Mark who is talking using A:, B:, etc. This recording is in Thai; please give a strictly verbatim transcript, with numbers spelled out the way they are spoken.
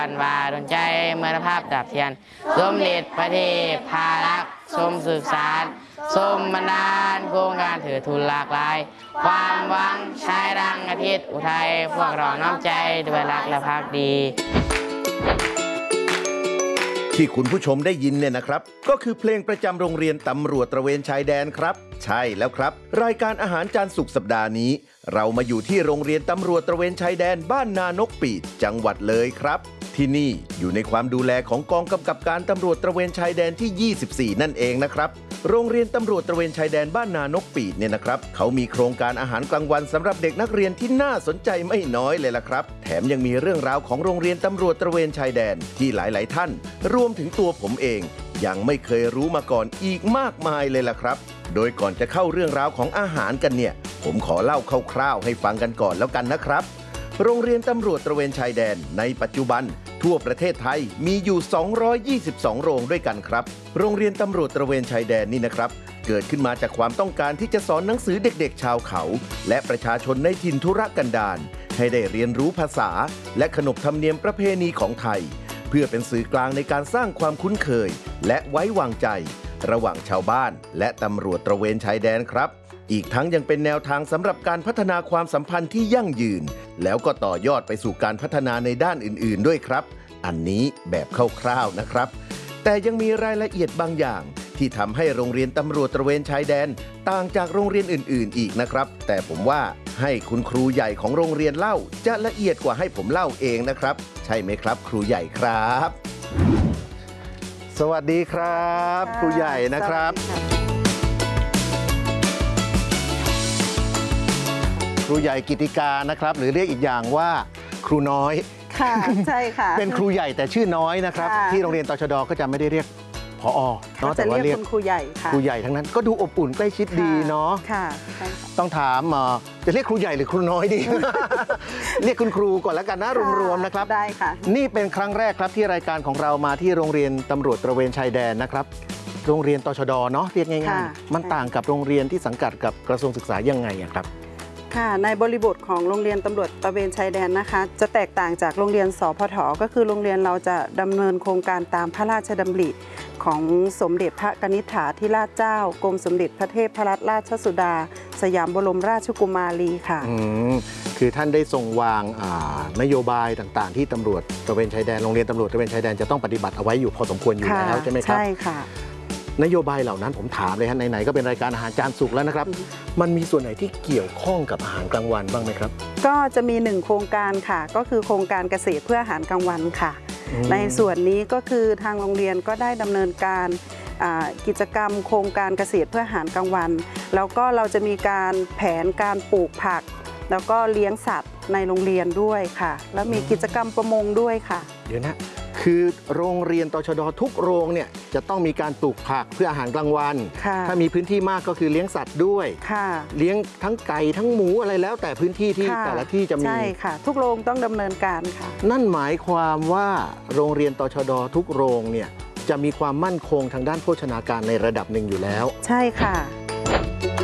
A: ปันวาดนใจเมื่อภาพดับเทียนสมเด็จพระเทพพารักษ์สมศึกษาสมบันดาลโครงการถือทุนหลากหลายความหวังชายดังอาทิตย์อุทัยพวกเราน้อมใจด้วยรักและภักดี
B: ที่คุณผู้ชมได้ยินเนี่ยนะครับก็คือเพลงประจำโรงเรียนตำรวจตระเวนชายแดนครับใช่แล้วครับรายการอาหารจานสุกสัปดาห์นี้เรามาอยู่ที่โรงเรียนตำรวจตระเวนชายแดนบ้านนานกปีดจังหวัดเลยครับที่นี่อยู่ในความดูแลของกองกำกับการตำรวจตระเวนชายแดนที่ยี่สิบสี่นั่นเองนะครับโรงเรียนตำรวจตระเวนชายแดนบ้านนานกปีดเนี่ยนะครับเขามีโครงการอาหารกลางวันสำหรับเด็กนักเรียนที่น่าสนใจไม่น้อยเลยล่ะครับแถมยังมีเรื่องราวของโรงเรียนตำรวจตระเวนชายแดนที่หลายๆท่านรวมถึงตัวผมเองยังไม่เคยรู้มาก่อนอีกมากมายเลยล่ะครับโดยก่อนจะเข้าเรื่องราวของอาหารกันเนี่ยผมขอเล่าคร่าวๆให้ฟังกันก่อนแล้วกันนะครับโรงเรียนตำรวจตระเวนชายแดนในปัจจุบันทั่วประเทศไทยมีอยู่สองร้อยยี่สิบสองโรงด้วยกันครับโรงเรียนตำรวจตระเวนชายแดนนี่นะครับเกิดขึ้นมาจากความต้องการที่จะสอนหนังสือเด็กๆชาวเขาและประชาชนในถิ่นทุรกันดารให้ได้เรียนรู้ภาษาและขนบธรรมเนียมประเพณีของไทยเพื่อเป็นสื่อกลางในการสร้างความคุ้นเคยและไว้วางใจระหว่างชาวบ้านและตำรวจตระเวนชายแดนครับอีกทั้งยังเป็นแนวทางสำหรับการพัฒนาความสัมพันธ์ที่ยั่งยืนแล้วก็ต่อยอดไปสู่การพัฒนาในด้านอื่นๆด้วยครับอันนี้แบบคร่าวๆนะครับแต่ยังมีรายละเอียดบางอย่างที่ทำให้โรงเรียนตำรวจตระเวนชายแดนต่างจากโรงเรียนอื่นๆอีกนะครับแต่ผมว่าให้คุณครูใหญ่ของโรงเรียนเล่าจะละเอียดกว่าให้ผมเล่าเองนะครับใช่ไหมครับครูใหญ่ครับสวัสดีครับครูใหญ่นะครับครูใหญ่กิติกานะครับหรือเรียกอีกอย่างว่าครูน้อย
C: ค่ะใช่ค่ะ
B: เป็นครูใหญ่แต่ชื่อน้อยนะครับที่โรงเรียนตชด.ก็จะไม่ได้เรียกผอ.เนาะแต่ว่าเรียก
C: ครูใหญ่ค่ะ
B: ครูใหญ่ทั้งนั้นก็ดูอบอุ่นใกล้ชิดดีเนาะ
C: ค่ะ
B: ต้องถามจะเรียกครูใหญ่หรือครูน้อยดี เรียกคุณครูก่อนแล้วกันนะรวมๆนะครับ
C: ได้ค่ะ
B: นี่เป็นครั้งแรกครับที่รายการของเรามาที่โรงเรียนตำรวจตระเวนชายแดนนะครับโรงเรียนตชด.เนาะเรียกง่ายๆมันต่างกับโรงเรียนที่สังกัดกับกระทรวงศึกษายังไงครับ
C: ค่ะในบริบทของโรงเรียนตำรวจตระเวนชายแดนนะคะจะแตกต่างจากโรงเรียนสพท.ก็คือโรงเรียนเราจะดำเนินโครงการตามพระราชดำริของสมเด็จพระกนิษฐาธิราชเจ้ากรมสมเด็จพระเทพรัตนราชสุดาสยามบรมราชกุมารีค่ะ
B: อืมคือท่านได้ทรงวางนโยบายต่างๆที่ตำรวจตระเวนชายแดนโรงเรียนตำรวจตระเวนชายแดนจะต้องปฏิบัติเอาไว้อยู่พอสมควรอยู่แล้วใช่ไหมครับ
C: ใช่ค่ะ
B: นโยบายเหล่านั้นผมถามเลยฮะไหนๆก็เป็นรายการอาหารจานสุกแล้วนะครับมันมีส่วนไหนที่เกี่ยวข้องกับอาหารกลางวันบ้างไหมครับ
C: ก็จะมีหนึ่งโครงการค่ะก็คือโครงการเกษตรเพื่ออาหารกลางวันค่ะในส่วนนี้ก็คือทางโรงเรียนก็ได้ดำเนินการกิจกรรมโครงการเกษตรเพื่ออาหารกลางวันแล้วก็เราจะมีการแผนการปลูกผักแล้วก็เลี้ยงสัตว์ในโรงเรียนด้วยค่ะแล้วมีกิจกรรมประมงด้วยค่ะ
B: เดี๋ยวนะคือโรงเรียนตชด.ทุกโรงเนี่ยจะต้องมีการปลูกผักเพื่ออาหารกลางวันถ้ามีพื้นที่มากก็คือเลี้ยงสัตว์ด้วยเลี้ยงทั้งไก่ทั้งหมูอะไรแล้วแต่พื้นที่ที่แต่ละที่จะมี
C: ใช่ค่ะทุกโรงต้องดำเนินการค่ะ
B: นั่นหมายความว่าโรงเรียนตชด.ทุกโรงเนี่ยจะมีความมั่นคงทางด้านโภชนาการในระดับหนึ่งอยู่แล้ว
C: ใช่ค่ะ